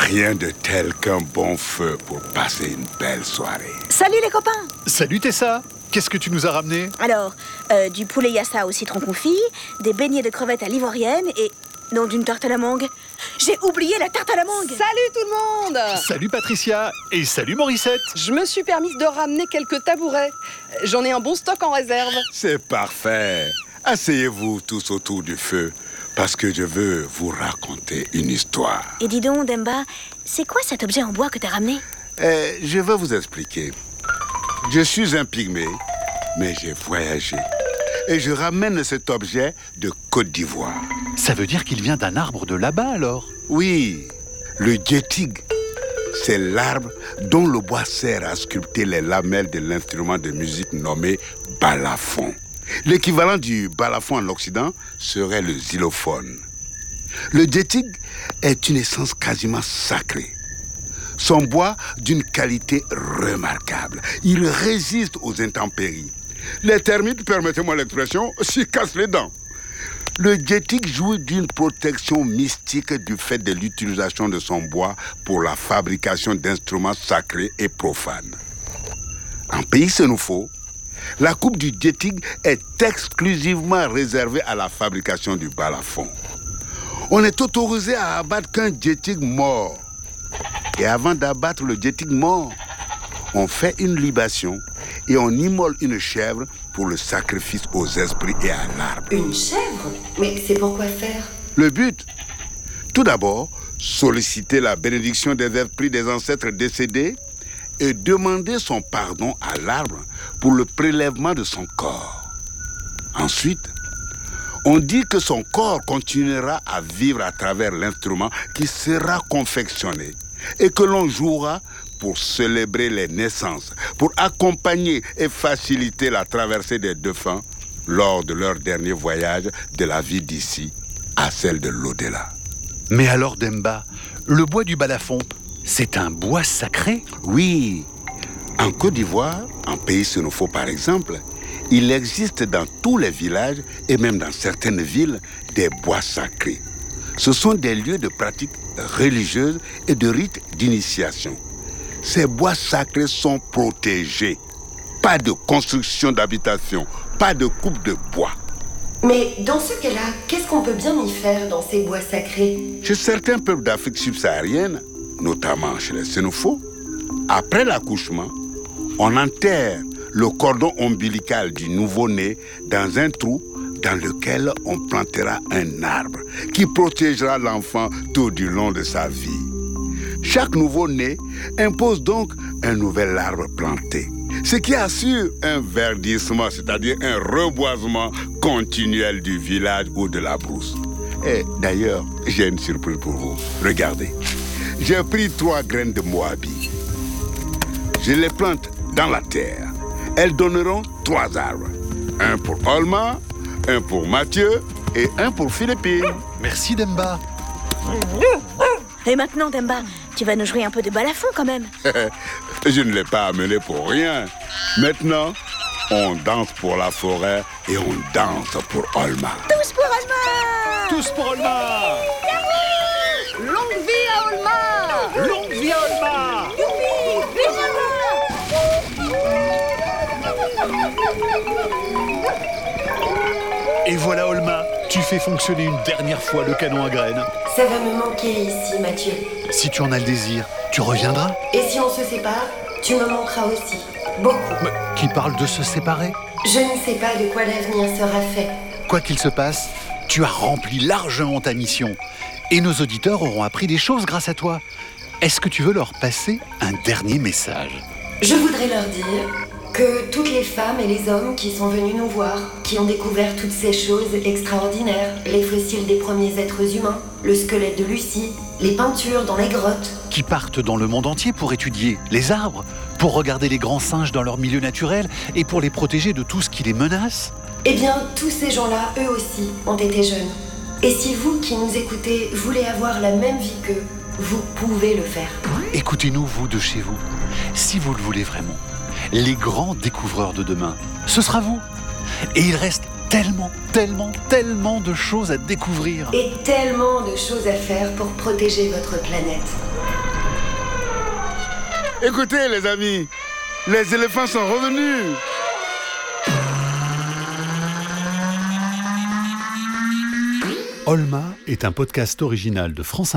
Rien de tel qu'un bon feu pour passer une belle soirée. Salut les copains! Salut Tessa! Qu'est-ce que tu nous as ramené? Alors, du poulet yassa au citron confit, des beignets de crevettes à l'ivoirienne et... non, d'une tarte à la mangue. J'ai oublié la tarte à la mangue! Salut tout le monde! Salut Patricia! Et salut Morissette! Je me suis permise de ramener quelques tabourets. J'en ai un bon stock en réserve. C'est parfait. Asseyez-vous tous autour du feu, parce que je veux vous raconter une histoire. Et dis donc, Demba, c'est quoi cet objet en bois que t'as ramené? Je vais vous expliquer. Je suis un pygmée, mais j'ai voyagé. Et je ramène cet objet de Côte d'Ivoire. Ça veut dire qu'il vient d'un arbre de là-bas alors? Oui, le djetig. C'est l'arbre dont le bois sert à sculpter les lamelles de l'instrument de musique nommé balafon. L'équivalent du balafon en Occident serait le xylophone. Le djetig est une essence quasiment sacrée. Son bois d'une qualité remarquable. Il résiste aux intempéries. Les termites, permettez-moi l'expression, s'y cassent les dents. Le djetig jouit d'une protection mystique du fait de l'utilisation de son bois pour la fabrication d'instruments sacrés et profanes. En pays sénoufo, la coupe du djetig est exclusivement réservée à la fabrication du balafon. On n'est autorisé à abattre qu'un djetig mort. Et avant d'abattre le djetig mort, on fait une libation et on immole une chèvre pour le sacrifice aux esprits et à l'arbre. Une chèvre? Mais c'est pour quoi faire? Le but, tout d'abord, solliciter la bénédiction des esprits des ancêtres décédés et demander son pardon à l'arbre pour le prélèvement de son corps. Ensuite, on dit que son corps continuera à vivre à travers l'instrument qui sera confectionné et que l'on jouera pour célébrer les naissances, pour accompagner et faciliter la traversée des défunts lors de leur dernier voyage de la vie d'ici à celle de l'au-delà. Mais alors Demba, le bois du balafon, c'est un bois sacré? Oui, en Côte d'Ivoire, en pays sénoufo par exemple, il existe dans tous les villages et même dans certaines villes des bois sacrés. Ce sont des lieux de pratiques religieuses et de rites d'initiation. Ces bois sacrés sont protégés. Pas de construction d'habitation, pas de coupe de bois. Mais dans ce cas-là, qu'est-ce qu'on peut bien y faire dans ces bois sacrés? Chez certains peuples d'Afrique subsaharienne, notamment chez les Sénoufos, après l'accouchement, on enterre le cordon ombilical du nouveau-né dans un trou dans lequel on plantera un arbre qui protégera l'enfant tout du long de sa vie. Chaque nouveau-né impose donc un nouvel arbre planté, ce qui assure un verdissement, c'est-à-dire un reboisement continuel du village ou de la brousse. Et d'ailleurs, j'ai une surprise pour vous. Regardez, j'ai pris 3 graines de moabi. Je les plante dans la terre. Elles donneront 3 arbres. Un pour Olma, un pour Mathieu et un pour Philippine. Merci Demba. Et maintenant, Demba, tu vas nous jouer un peu de balafon quand même. Je ne l'ai pas amené pour rien. Maintenant, on danse pour la forêt et on danse pour Olma. Tous pour Olma! Tous pour Olma! Longue vie à Olma! Longue vie à Olma! Et voilà Olma, tu fais fonctionner une dernière fois le canon à graines. Ça va me manquer ici, Mathieu. Si tu en as le désir, tu reviendras. Et si on se sépare, tu me manqueras aussi. Beaucoup. Mais qui parle de se séparer? Je ne sais pas de quoi l'avenir sera fait. Quoi qu'il se passe, tu as rempli largement ta mission. Et nos auditeurs auront appris des choses grâce à toi. Est-ce que tu veux leur passer un dernier message? Je voudrais leur dire que toutes les femmes et les hommes qui sont venus nous voir, qui ont découvert toutes ces choses extraordinaires, les fossiles des premiers êtres humains, le squelette de Lucie, les peintures dans les grottes, Qui partent dans le monde entier pour étudier les arbres, pour regarder les grands singes dans leur milieu naturel et pour les protéger de tout ce qui les menace. eh bien, tous ces gens-là, eux aussi, ont été jeunes. Et si vous qui nous écoutez voulez avoir la même vie qu'eux, vous pouvez le faire. Écoutez-nous, vous de chez vous, si vous le voulez vraiment. Les grands découvreurs de demain, ce sera vous. Et il reste tellement de choses à découvrir. Et tellement de choses à faire pour protéger votre planète. Écoutez les amis, les éléphants sont revenus. Olma est un podcast original de France